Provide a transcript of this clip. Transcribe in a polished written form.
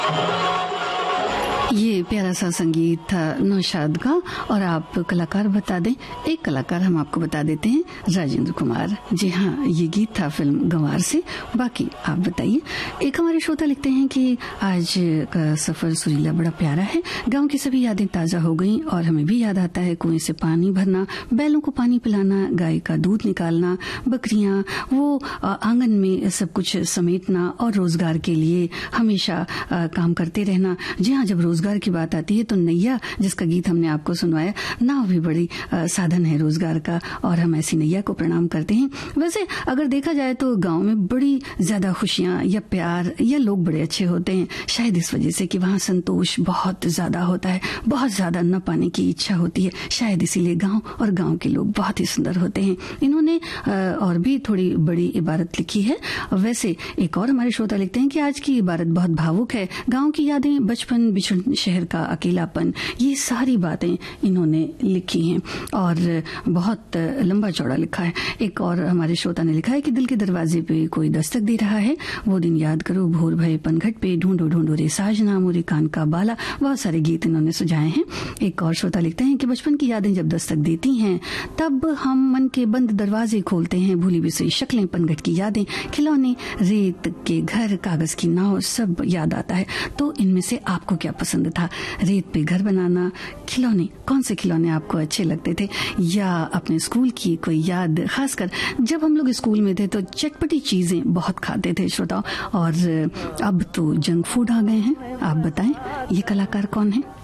ये प्यारा सा संगीत था नौशाद का। और आप कलाकार बता दें, एक कलाकार हम आपको बता देते हैं, राजेंद्र कुमार। जी हाँ, ये गीत था फिल्म गंवार से। बाकी आप बताइए। एक हमारे श्रोता लिखते हैं कि आज का सफर सुरीला बड़ा प्यारा है, गांव की सभी यादें ताजा हो गईं और हमें भी याद आता है कुएं से पानी भरना, बैलों को पानी पिलाना, गाय का दूध निकालना, बकरियां, वो आंगन में सब कुछ समेटना और रोजगार के लिए हमेशा काम करते रहना। जी हाँ, जब रोजगार की बात आती है तो नैया, जिसका गीत हमने आपको सुनवाया, नाव भी बड़ी साधन है रोजगार का और हम ऐसी नैया को प्रणाम करते हैं। वैसे अगर देखा जाए तो गांव में बड़ी ज्यादा खुशियां या प्यार या लोग बड़े अच्छे होते हैं, शायद इस वजह से कि वहां संतोष बहुत ज्यादा होता है, बहुत ज्यादा न पाने की इच्छा होती है, शायद इसीलिए गांव और गांव के लोग बहुत ही सुंदर होते हैं। इन्होंने और भी थोड़ी बड़ी इबारत लिखी है। वैसे एक और हमारे श्रोता लिखते हैं कि आज की इबारत बहुत भावुक है, गांव की यादें, बचपन, बिछड़ शहर का अकेलापन, ये सारी बातें इन्होंने लिखी हैं और बहुत लंबा चौड़ा लिखा है। एक और हमारे श्रोता ने लिखा है कि दिल के दरवाजे पे कोई दस्तक दे रहा है, वो दिन याद करो, भोर भये पनघट पे, ढूंढो ढूंढो रे साजना, मोरे कान का बाला। बहुत सारे गीत इन्होंने सुझाए हैं। एक और श्रोता लिखते हैं कि बचपन की यादें जब दस्तक देती हैं तब हम मन के बंद दरवाजे खोलते हैं, भूली बिसरी शक्लें, पनघट की यादें, खिलौने, रेत के घर, कागज की नाव, सब याद आता है। तो इनमें से आपको क्या पसंद था? रेत पे घर बनाना, खिलौने, कौन से खिलौने आपको अच्छे लगते थे, या अपने स्कूल की कोई याद? खासकर जब हम लोग स्कूल में थे तो चटपटी चीजें बहुत खाते थे श्रोताओं, और अब तो जंक फूड आ गए हैं। आप बताएं, ये कलाकार कौन है?